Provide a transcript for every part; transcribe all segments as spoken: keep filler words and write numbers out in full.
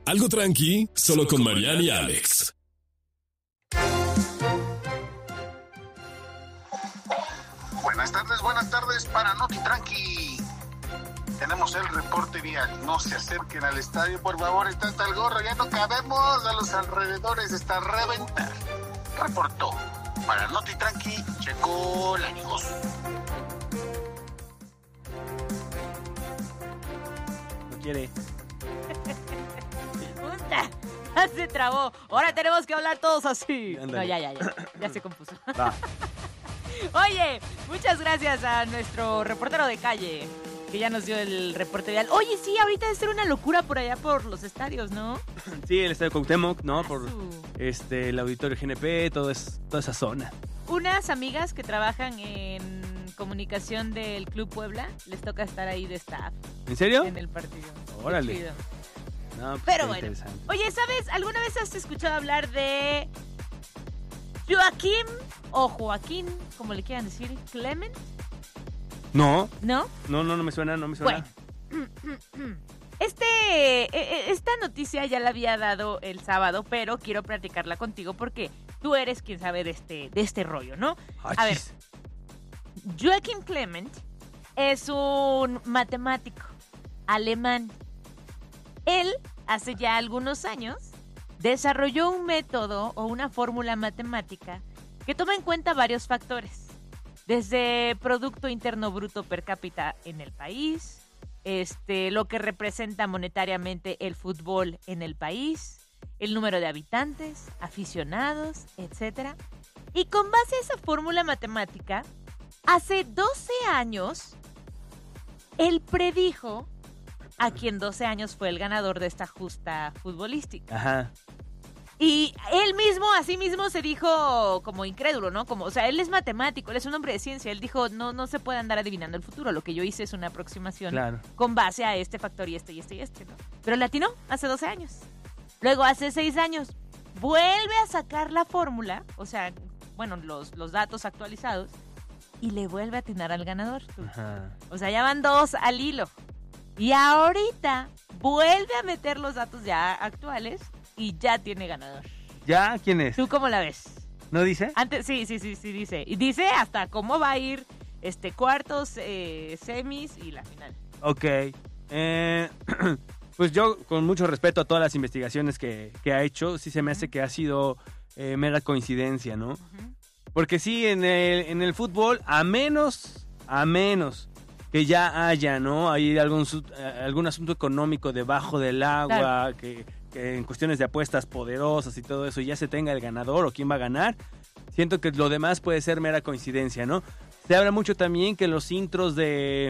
Algo tranqui, solo con Mariana y Alex. Buenas tardes, buenas tardes para Noti Tranqui. Tenemos el reporte vial. No se acerquen al estadio, por favor, está hasta el gorro, ya no cabemos, a los alrededores está a reventar. Reportó para Noti Tranqui, Checo Láñigos. No quiere. Puta, se trabó. Ahora tenemos que hablar todos así. Ándale. No, ya, ya, ya. Ya se compuso. Va. Oye, muchas gracias a nuestro reportero de calle, que ya nos dio el reporte vial. Oye, sí, ahorita debe ser una locura por allá por los estadios, ¿no? Sí, el estadio Cuauhtémoc, ¿no? Por Asu. este el auditorio G N P, todo es, toda esa zona. Unas amigas que trabajan en comunicación del Club Puebla, les toca estar ahí de staff ¿En serio? en el partido. Qué Órale. chido. No, pues Pero está bueno. interesante. Oye, ¿sabes? ¿Alguna vez has escuchado hablar de Joaquín o Joaquín, como le quieran decir, Clement? No, ¿No? no, no, no me suena, no me suena. Bueno. Este, eh, eh, esta noticia ya la había dado el sábado, pero quiero platicarla contigo porque tú eres quien sabe de este, de este rollo, ¿no? Ay, A ver, chis. Joaquín Clement es un matemático alemán. Él, hace ya algunos años, desarrolló un método o una fórmula matemática que toma en cuenta varios factores, desde Producto Interno Bruto per cápita en el país, este, lo que representa monetariamente el fútbol en el país, el número de habitantes, aficionados, etcétera. Y con base a esa fórmula matemática, hace doce años, él predijo a quien doce años fue el ganador de esta justa futbolística. Ajá. Y él mismo, a sí mismo, se dijo como incrédulo, ¿no? Como, o sea, él es matemático, él es un hombre de ciencia. Él dijo, no, no se puede andar adivinando el futuro. Lo que yo hice es una aproximación Claro. con base a este factor y este y este y este, ¿no? Pero le atinó hace doce años. Luego, hace seis años, vuelve a sacar la fórmula, o sea, bueno, los, los datos actualizados, y le vuelve a atinar al ganador. Tú. Ajá. O sea, ya van dos al hilo. Y ahorita vuelve a meter los datos ya actuales y ya tiene ganador. ¿Ya? ¿Quién es? ¿Tú cómo la ves? ¿No dice? Antes, sí, sí, sí, sí, dice. Y dice hasta cómo va a ir este cuartos, eh, semis y la final. Ok. Eh, pues yo, con mucho respeto a todas las investigaciones que, que ha hecho, sí se me hace que ha sido eh, mera coincidencia, ¿no? Uh-huh. Porque sí, en el, en el fútbol, a menos, a menos que ya haya, ¿no? Hay algún, su- eh, algún asunto económico debajo del agua, Claro. que, que en cuestiones de apuestas poderosas y todo eso ya se tenga el ganador o quién va a ganar. Siento que lo demás puede ser mera coincidencia, ¿no? Se habla mucho también que los intros de,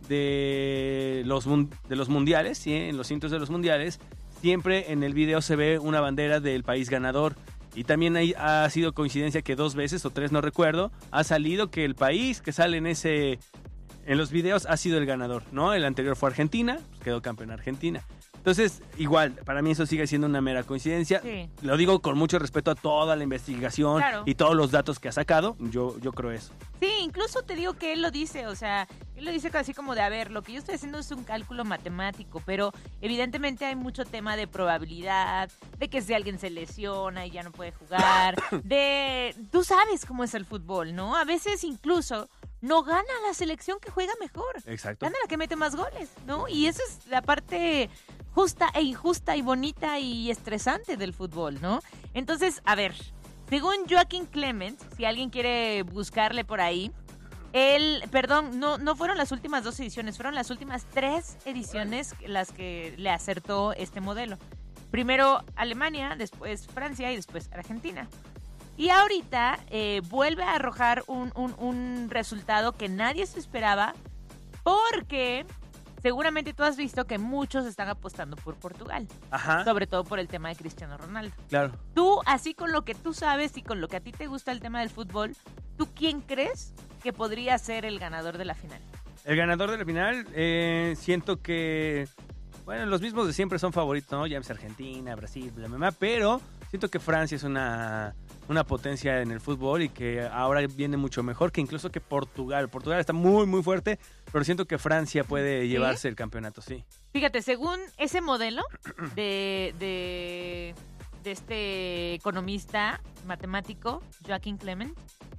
de, los, mun- de los mundiales, ¿sí? En los intros de los mundiales, siempre en el video se ve una bandera del país ganador. Y también hay, ha sido coincidencia que dos veces o tres, no recuerdo, ha salido que el país que sale en ese en los videos ha sido el ganador, ¿no? El anterior fue Argentina, pues quedó campeón Argentina. Entonces, igual, para mí eso sigue siendo una mera coincidencia. Sí. Lo digo con mucho respeto a toda la investigación Claro. y todos los datos que ha sacado. Yo, yo creo eso. Sí, incluso te digo que él lo dice, o sea, él lo dice así como de, a ver, lo que yo estoy haciendo es un cálculo matemático, pero evidentemente hay mucho tema de probabilidad, de que si alguien se lesiona y ya no puede jugar, de... Tú sabes cómo es el fútbol, ¿no? A veces incluso no gana la selección que juega mejor. Exacto. Gana la que mete más goles, ¿no? Y esa es la parte justa e injusta y bonita y estresante del fútbol, ¿no? Entonces, a ver, según Joaquín Clement, si alguien quiere buscarle por ahí, él, perdón, no, no fueron las últimas dos ediciones, fueron las últimas tres ediciones las que le acertó este modelo. Primero Alemania, después Francia y después Argentina. Y ahorita eh, vuelve a arrojar un, un, un resultado que nadie se esperaba porque seguramente tú has visto que muchos están apostando por Portugal, Ajá. sobre todo por el tema de Cristiano Ronaldo. Claro. Tú, así con lo que tú sabes y con lo que a ti te gusta el tema del fútbol, ¿tú quién crees que podría ser el ganador de la final? El ganador de la final, eh, siento que, bueno, los mismos de siempre son favoritos, ¿no? Ya es Argentina, Brasil, bla, bla, bla, pero Siento que Francia es una, una potencia en el fútbol y que ahora viene mucho mejor que incluso que Portugal. Portugal está muy, muy fuerte, pero siento que Francia puede ¿Sí? llevarse el campeonato, sí. Fíjate, según ese modelo de, de, de este economista matemático, Joaquín Clement,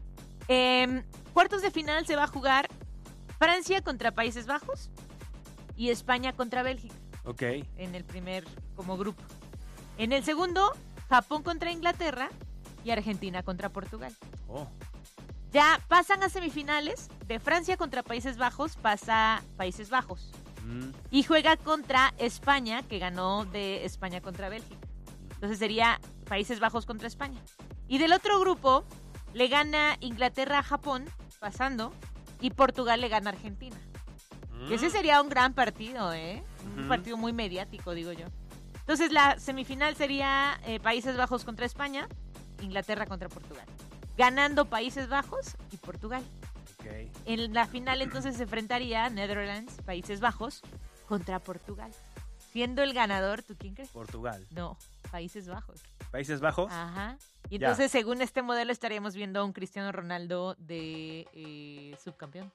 eh, cuartos de final se va a jugar Francia contra Países Bajos y España contra Bélgica. Ok. En el primer como grupo. En el segundo, Japón contra Inglaterra y Argentina contra Portugal. Oh. Ya pasan a semifinales. De Francia contra Países Bajos pasa Países Bajos. Mm. Y juega contra España, que ganó de España contra Bélgica. Entonces sería Países Bajos contra España. Y del otro grupo le gana Inglaterra a Japón, pasando, y Portugal le gana a Argentina. Mm. Ese sería un gran partido, ¿eh? Un Ujú. partido muy mediático, digo yo. Entonces la semifinal sería eh, Países Bajos contra España, Inglaterra contra Portugal. Ganando Países Bajos y Portugal. Ok. En la final entonces se enfrentaría Netherlands, Países Bajos, contra Portugal. Siendo el ganador, ¿tú quién crees? Portugal. No, Países Bajos. Países Bajos. Ajá. Y Ya. entonces, según este modelo, estaríamos viendo a un Cristiano Ronaldo de eh, subcampeón.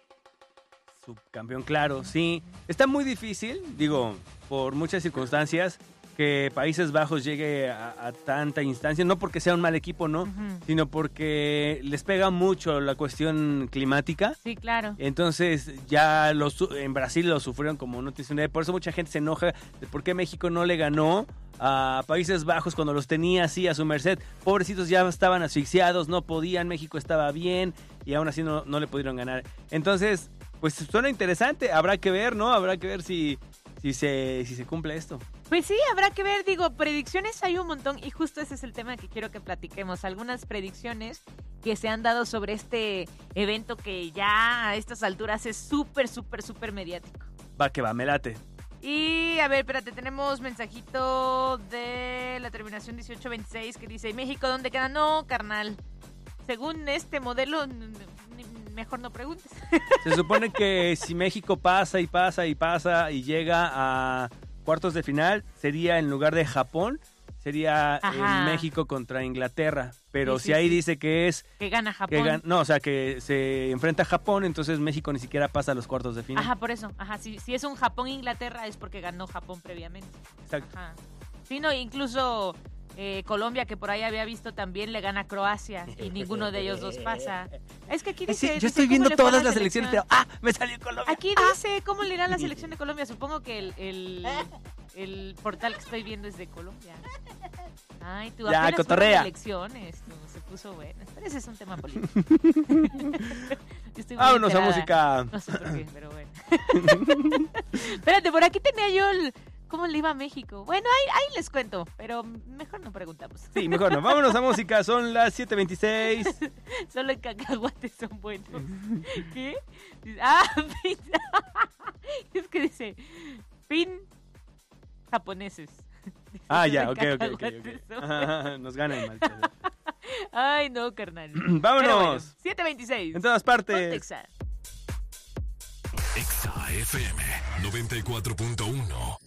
Subcampeón, claro, sí. Está muy difícil, digo, por muchas circunstancias, que Países Bajos llegue a, a tanta instancia, no porque sea un mal equipo, ¿no? Ujú. Sino porque les pega mucho la cuestión climática. Sí, claro. Entonces ya los, su- en Brasil lo sufrieron como no tienes una idea. Por eso mucha gente se enoja de por qué México no le ganó a Países Bajos cuando los tenía así a su merced. Pobrecitos ya estaban asfixiados, no podían, México estaba bien y aún así no, no le pudieron ganar. Entonces, pues suena interesante, habrá que ver, ¿no? Habrá que ver si, si, se, si se cumple esto. Pues sí, habrá que ver, digo, predicciones hay un montón y justo ese es el tema que quiero que platiquemos. Algunas predicciones que se han dado sobre este evento que ya a estas alturas es súper, súper, súper mediático. Va que va, me late. Y a ver, espérate, tenemos mensajito de la terminación dieciocho veintiséis que dice, ¿México dónde queda? No, carnal. Según este modelo, n- n- mejor no preguntes. Se supone que si México pasa y pasa y pasa y llega a cuartos de final, sería en lugar de Japón, sería Ajá. en México contra Inglaterra. Pero Sí, si sí, ahí sí. dice que es... Que gana Que Japón. gan- no, o sea, que se enfrenta a Japón, entonces México ni siquiera pasa a los cuartos de final. Ajá, por eso. Ajá, si, si es un Japón-Inglaterra es porque ganó Japón previamente. Exacto. Ajá. Sí, no, incluso eh, Colombia, que por ahí había visto, también le gana a Croacia y ninguno de ellos dos pasa. Es que aquí Eh, dice... sí, yo dice estoy cómo viendo le fue a todas la las elecciones, pero selección. ¡ah! Me salió Colombia. Aquí dice cómo le irá a la selección de Colombia. Supongo que el, el, el portal que estoy viendo es de Colombia. Ay, tú Ya, apenas cotorrea. fueron elecciones, tú, se puso bueno. Pero ese es un tema político. Yo estoy muy Vámonos a enterada. música. No sé por qué, pero bueno. Espérate, por aquí tenía yo el... ¿Cómo le iba a México? Bueno, ahí, ahí les cuento, pero mejor no preguntamos. Sí, mejor no. Vámonos a música. Son las siete veintiséis. Solo en cacahuates son buenos. ¿Qué? Dice- Ah, fin. Es que dice, fin japoneses. Dice, Ah, solo ya, en ok, ok, ok. cacahuates ok. son Ajá, nos ganan mal. Ay, no, carnal. Vámonos. Pero bueno, siete veintiséis. En todas Ponte partes. Exa. Exa F M noventa y cuatro punto uno.